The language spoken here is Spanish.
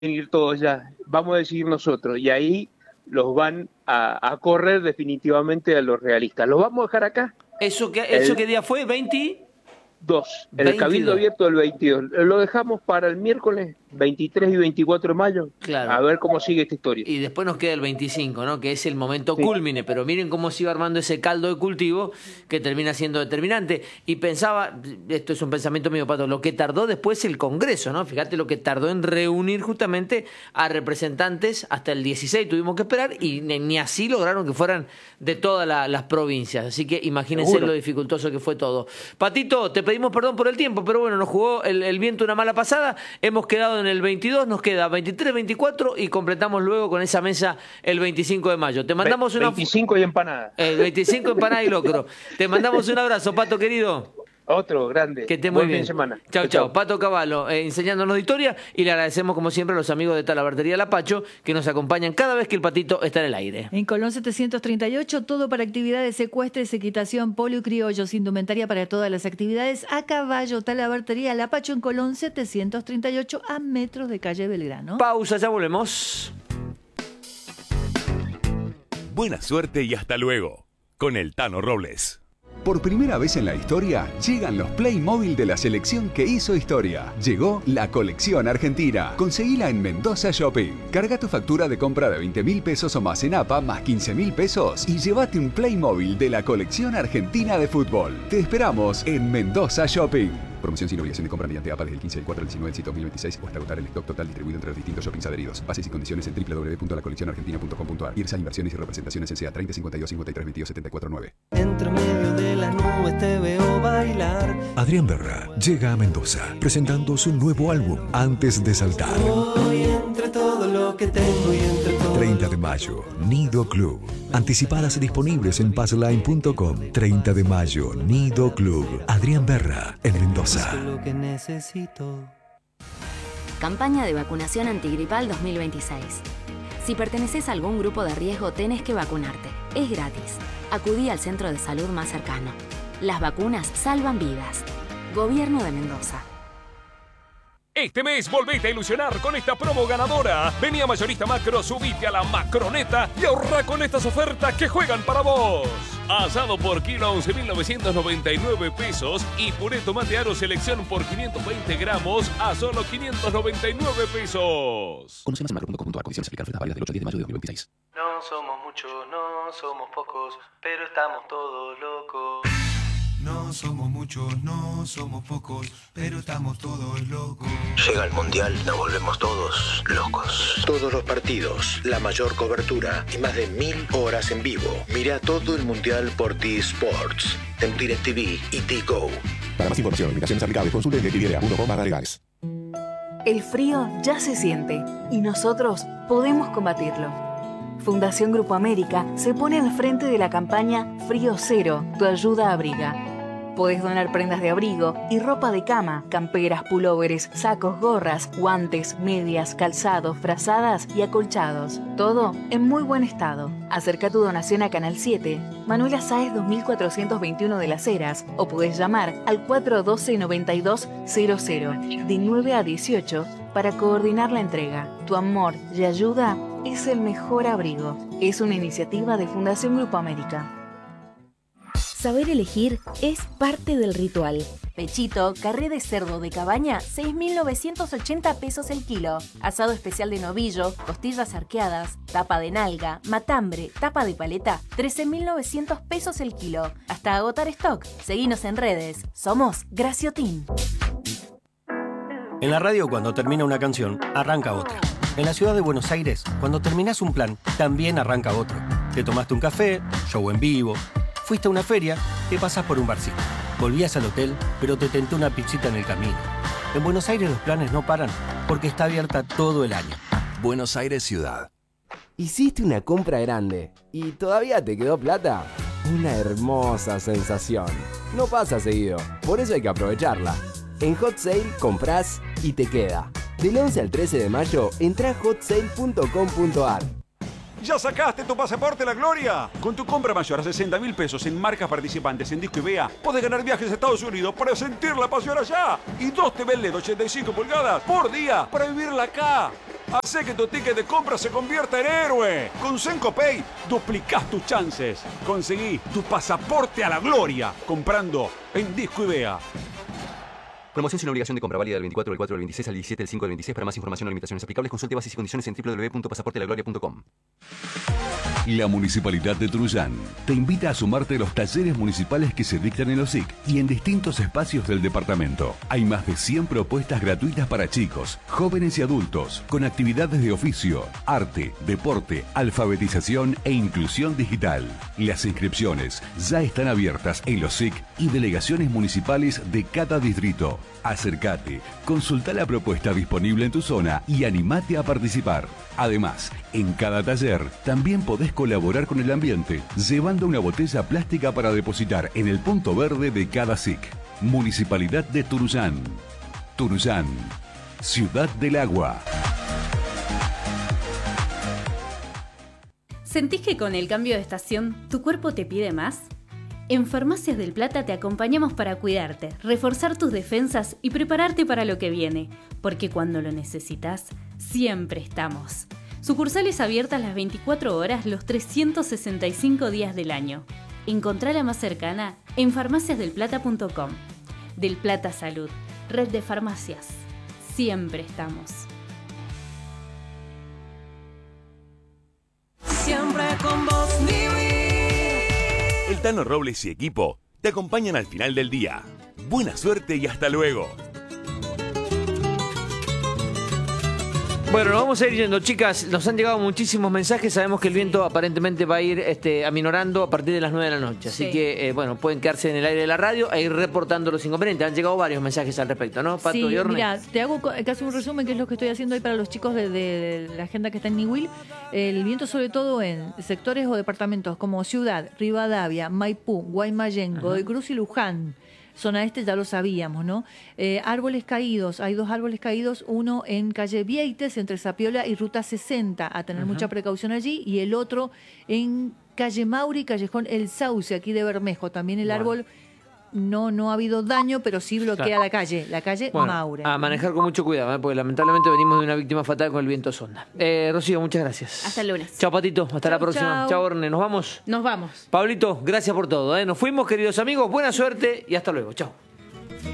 ir todos ya, vamos a decidir nosotros, y ahí los van a correr definitivamente a los realistas. ¿Los vamos a dejar acá? ¿Eso qué día fue? ¿20? 2, en el Cabildo 22. Abierto del 22. Lo dejamos para el miércoles 23 y 24 de mayo. Claro. A ver cómo sigue esta historia. Y después nos queda el 25, ¿no? Que es el momento Sí. cúlmine. Pero miren cómo se iba armando ese caldo de cultivo que termina siendo determinante. Y pensaba, esto es un pensamiento mío, Pato, lo que tardó después el Congreso, ¿no? Fíjate lo que tardó en reunir justamente a representantes. Hasta el 16 tuvimos que esperar y ni así lograron que fueran de todas las provincias. Así que imagínense Seguro. lo dificultoso que fue todo. Patito, te pedimos perdón por el tiempo, pero bueno, nos jugó el viento una mala pasada. Hemos quedado en el 22, nos queda 23, 24 y completamos luego con esa mesa el 25 de mayo. Te mandamos 25 y empanada. el 25 empanada y locro. Te mandamos un abrazo, Pato querido. Otro grande. Que esté muy Buen bien. fin de semana. Chau, chau. Pato Cavallo, enseñándonos de historia, y le agradecemos como siempre a los amigos de Talabartería Lapacho que nos acompañan cada vez que el Patito está en el aire. En Colón 738, todo para actividades ecuestres, equitación, polio y criollos, indumentaria para todas las actividades a caballo. Talabartería Lapacho en Colón 738 a metros de calle Belgrano. Pausa, ya volvemos. Buena suerte y hasta luego. Con el Tano Robles. Por primera vez en la historia, llegan los Playmobil de la selección que hizo historia. Llegó la colección argentina. Conseguila en Mendoza Shopping. Carga tu factura de compra de 20.000 pesos o más en APA, más 15.000 pesos y llévate un Playmobil de la colección argentina de fútbol. Te esperamos en Mendoza Shopping. Promoción sin obligación de compra mediante APA desde el 15 del 4 al 19 del 2026 o hasta agotar el stock total distribuido entre los distintos shoppings adheridos. Bases y condiciones en www.lacoleccionargentina.com.ar. IRSA Inversiones y Representaciones S.A. 30 52 53 22 74 9. Entre medio de las nubes te veo bailar. Adrián Berra llega a Mendoza presentando su nuevo álbum Antes de Saltar. Voy entre todo lo que tengo y entre todo 30 de mayo, Nido Club. Anticipadas disponibles en passline.com. 30 de mayo, Nido Club. Adrián Berra en Mendoza. lo que necesito. Campaña de vacunación antigripal 2026. Si perteneces a algún grupo de riesgo, tenés que vacunarte. Es gratis. Acudí al centro de salud más cercano. Las vacunas salvan vidas. Gobierno de Mendoza. Este mes volvete a ilusionar con esta promo ganadora. Vení a Mayorista Macro, subite a la Macroneta y ahorra con estas ofertas que juegan para vos. Asado por kilo a 11.999 pesos y puré tomate aro selección por 520 gramos a solo 599 pesos. Conoce más en macro.com.ar. Condiciones aplican. Ofertas válidas del 8 al 10 de mayo de 2026. No somos muchos, no somos pocos, pero estamos todos locos. No somos muchos, no somos pocos, pero estamos todos locos. Llega el Mundial, nos volvemos todos locos. Todos los partidos, la mayor cobertura y más de 1000 horas en vivo. Mira todo el Mundial por T-Sports, en DirecTV y T-Go. Para más información, invitaciones aplicables, consulte directv.com/legales. El frío ya se siente y nosotros podemos combatirlo. Fundación Grupo América se pone al frente de la campaña Frío Cero, tu ayuda abriga. Podés donar prendas de abrigo y ropa de cama, camperas, pulóveres, sacos, gorras, guantes, medias, calzados, frazadas y acolchados. Todo en muy buen estado. Acerca tu donación a Canal 7, Manuela Sáez 2421 de Las Heras, o podés llamar al 412-9200 de 9 a 18 para coordinar la entrega. Tu amor y ayuda es el mejor abrigo. Es una iniciativa de Fundación Grupo América. Saber elegir es parte del ritual. Pechito, carré de cerdo de cabaña, 6.980 pesos el kilo. Asado especial de novillo, costillas arqueadas, tapa de nalga, matambre, tapa de paleta, 13.900 pesos el kilo. Hasta agotar stock. Seguinos en redes. Somos Graciotín. En la radio, cuando termina una canción, arranca otra. En la ciudad de Buenos Aires, cuando terminás un plan, también arranca otro. Te tomaste un café, show en vivo, fuiste a una feria, te pasás por un barcito. Volvías al hotel, pero te tentó una pizzita en el camino. En Buenos Aires los planes no paran, porque está abierta todo el año. Buenos Aires Ciudad. ¿Hiciste una compra grande y todavía te quedó plata? Una hermosa sensación. No pasa seguido, por eso hay que aprovecharla. En Hot Sale comprás y te queda. Del 11 al 13 de mayo, entra a hotsale.com.ar. ¿Ya sacaste tu pasaporte La Gloria? Con tu compra mayor a 60.000 pesos en marcas participantes en Disco y Bea, podés ganar viajes a Estados Unidos para sentir la pasión allá. Y 2 TV LED 85 pulgadas por día para vivirla acá. Hacé que tu ticket de compra se convierta en héroe. Con SencoPay duplicás tus chances. Conseguí tu pasaporte a la gloria comprando en Disco Idea. Promoción sin obligación de compra, válida del 24 del 4 del 26 al 17 del 5 del 26. Para más información o limitaciones aplicables, consulte bases y condiciones en www.pasaportelagloria.com. La Municipalidad de Truján te invita a sumarte a los talleres municipales que se dictan en los SIC y en distintos espacios del departamento. Hay más de 100 propuestas gratuitas para chicos, jóvenes y adultos, con actividades de oficio, arte, deporte, alfabetización e inclusión digital. Las inscripciones ya están abiertas en los SIC y delegaciones municipales de cada distrito. Acércate, consulta la propuesta disponible en tu zona y animate a participar. Además, en cada taller también podés colaborar con el ambiente, llevando una botella plástica para depositar en el punto verde de cada SIC. Municipalidad de Turuyán. Turuyán, Ciudad del Agua. ¿Sentís que con el cambio de estación tu cuerpo te pide más? En Farmacias del Plata te acompañamos para cuidarte, reforzar tus defensas y prepararte para lo que viene, porque cuando lo necesitas, siempre estamos. Sucursales abiertas las 24 horas los 365 días del año. Encontrá la más cercana en farmaciasdelplata.com. Del Plata Salud, red de farmacias. Siempre estamos. Siempre con vos, El Tano Robles y equipo te acompañan al final del día. Buena suerte y hasta luego. Bueno, nos vamos a ir yendo, chicas. Nos han llegado muchísimos mensajes. Sabemos que el viento aparentemente va a ir aminorando a partir de las 9 de la noche. Así que, bueno, pueden quedarse en el aire de la radio e ir reportando los inconvenientes. Han llegado varios mensajes al respecto, ¿no, Pato y Orne? Mira, te hago casi un resumen, que es lo que estoy haciendo hoy para los chicos de la agenda que está en Niwil. El viento, sobre todo en sectores o departamentos como Ciudad, Rivadavia, Maipú, Guaymallén, Godoy Cruz y Luján. Zona este ya lo sabíamos, ¿no? Árboles caídos, hay 2 árboles caídos, uno en calle Vieites, entre Zapiola y Ruta 60, a tener mucha precaución allí, y el otro en calle Mauri, callejón El Sauce, aquí de Bermejo. También el árbol no ha habido daño, pero sí bloquea la calle Mauri. A manejar con mucho cuidado, porque lamentablemente venimos de una víctima fatal con el viento sonda. Rocío, muchas gracias. Hasta el lunes. Chao, Patito, hasta la próxima. Chao, Orne, ¿nos vamos? Nos vamos. Pablito, gracias por todo. Nos fuimos, queridos amigos, buena suerte y hasta luego. Chao.